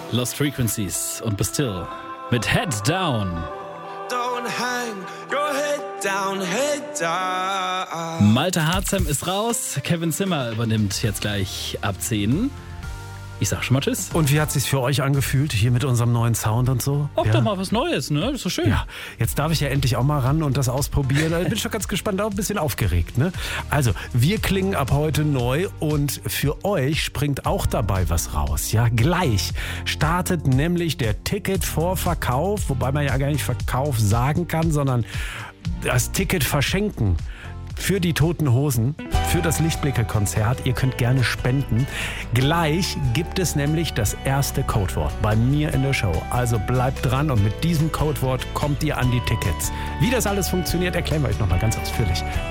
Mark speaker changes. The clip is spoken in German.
Speaker 1: Lost Frequencies und Bastille mit Head Down.
Speaker 2: Don't hang your head down, head down.
Speaker 1: Malte Harzem ist raus, Kevin Zimmer übernimmt jetzt gleich ab 10. Ich sag schon mal Tschüss.
Speaker 3: Und wie hat es sich für euch angefühlt, hier mit unserem neuen Sound und so?
Speaker 1: Auch doch mal was Neues, ne? Das ist so schön.
Speaker 3: Ja, jetzt darf ich ja endlich auch mal ran und das ausprobieren. Ich bin schon ganz gespannt, auch ein bisschen aufgeregt, ne? Also, wir klingen ab heute neu und für euch springt auch dabei was raus. Ja, gleich startet nämlich der Ticketvorverkauf, wobei man ja gar nicht Verkauf sagen kann, sondern das Ticket verschenken. Für die Toten Hosen, für das Lichtblicke-Konzert. Ihr könnt gerne spenden. Gleich gibt es nämlich das erste Codewort bei mir in der Show. Also bleibt dran und mit diesem Codewort kommt ihr an die Tickets. Wie das alles funktioniert, erklären wir euch nochmal ganz ausführlich.